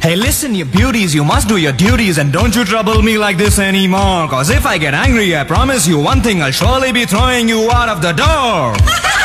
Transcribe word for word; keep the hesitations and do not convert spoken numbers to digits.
Hey listen you beauties, you must do your duties and don't you trouble me like this anymore. Cause if I get angry I promise you one thing, I'll surely be throwing you out of the door.